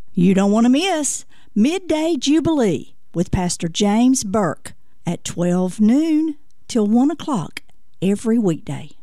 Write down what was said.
You don't want to miss Midday Jubilee with Pastor James Burke at 12 noon till 1 o'clock every weekday.